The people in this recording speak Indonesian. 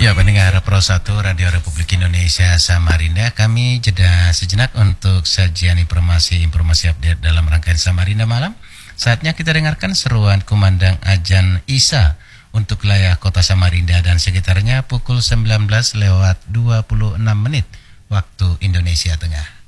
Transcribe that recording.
Ya, pendengar Pro 1 Radio Republik Indonesia Samarinda, kami jeda sejenak untuk sajian informasi update dalam rangkaian Samarinda Malam. Saatnya kita dengarkan seruan kumandang Ajan Isa untuk wilayah kota Samarinda dan sekitarnya pukul 19 lewat 26 menit waktu Indonesia Tengah.